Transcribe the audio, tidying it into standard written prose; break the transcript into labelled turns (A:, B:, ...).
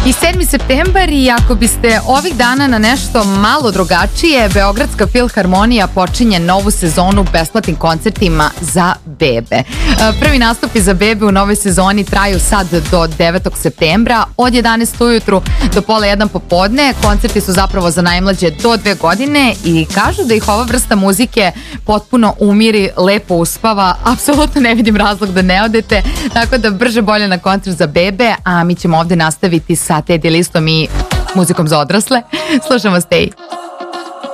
A: I 7. septembar i ako biste ovih dana na nešto malo drugačije, Beogradska filharmonija počinje novu sezonu besplatnim koncertima za bebe. Prvi nastupi za bebe u novoj sezoni traju sad do 9. septembra od 11 ujutru do pola 1 popodne. Koncerti su zapravo za najmlađe do 2 godine i kažu da ih ova vrsta muzike potpuno umiri, lepo uspava. Apsolutno ne vidim razlog da ne odete, tako da brže bolje na koncert za bebe, a mi ćemo ovde nastaviti sa Teddy listom i muzikom za odrasle. Slušamo Stay.